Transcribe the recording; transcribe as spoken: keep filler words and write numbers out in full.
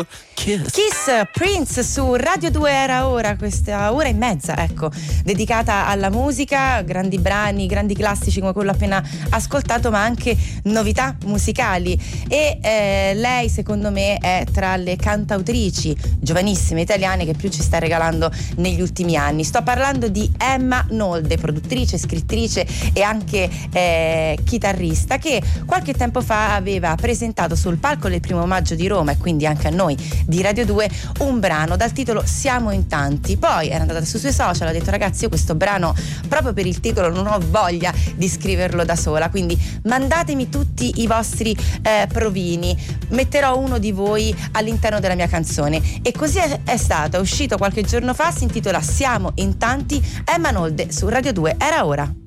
Kiss. Kiss, Prince su Radio due. Era ora, questa ora e mezza, ecco, dedicata alla musica, grandi brani, grandi classici come quello appena ascoltato, ma anche novità musicali. E eh, lei secondo me è tra le cantautrici giovanissime italiane che più ci sta regalando negli ultimi anni. Sto parlando di Emma Nolde, produttrice, scrittrice e anche eh, chitarrista, che qualche tempo fa aveva presentato sul palco del primo maggio di Roma, e quindi anche a noi di Radio due, un brano dal titolo Siamo in tanti. Poi era andata sui suoi social, ha detto: ragazzi, io questo brano proprio per il titolo non ho voglia di scriverlo da sola, quindi mandatemi tutti i vostri eh, provini, metterò uno di voi all'interno della mia canzone. E così è, è stato, è uscito qualche giorno fa, si intitola Siamo in tanti, Emma Nolde su Radio due. Era ora.